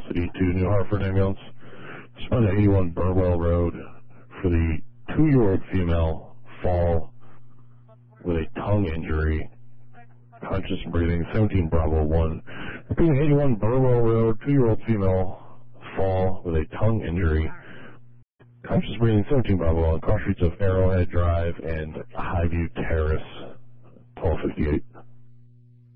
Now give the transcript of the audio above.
City to New Hartford ambulance. Respond to 81 Burwell Road for the 2-year-old female fall with a tongue injury, conscious breathing, 17 Bravo 1. Repeating 81 Burwell Road, 2-year-old female fall with a tongue injury, conscious breathing, 17 Bravo 1, cross streets of Arrowhead Drive and Highview Terrace, 1258.